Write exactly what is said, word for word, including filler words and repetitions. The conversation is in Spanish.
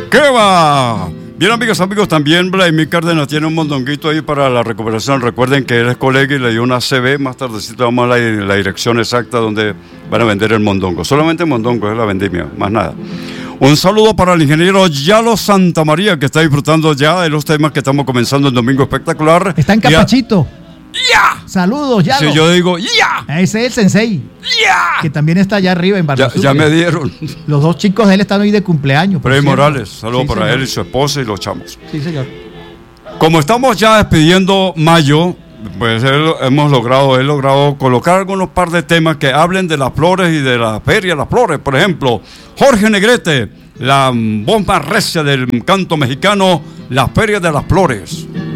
¿Qué va? Bien, amigas, amigos, también Vladimir Cárdenas tiene un mondonguito ahí para la recuperación. Recuerden que él es colega y le dio una C B. Más tardecito vamos a la, la dirección exacta donde van a vender el mondongo. Solamente mondongo es la vendimia, más nada. Un saludo para el ingeniero Yalo Santamaría, que está disfrutando ya de los temas que estamos comenzando el Domingo Espectacular. Está en Capachito. ¡Ya! Saludos, Yalo. Si yo digo ¡ya! Ese es el sensei. ¡Ya! Que también está allá arriba en Barrio Ya, Sur. ya me dieron. Los dos chicos de él están hoy de cumpleaños. Freddy Morales, saludos Sí, para señor. él y su esposa y los chamos. Sí, señor. Como estamos ya despidiendo mayo, pues él- hemos logrado, he logrado colocar algunos par de temas que hablen de las flores y de la feria de las flores. Por ejemplo, Jorge Negrete, la voz más recia del canto mexicano, la feria de las flores.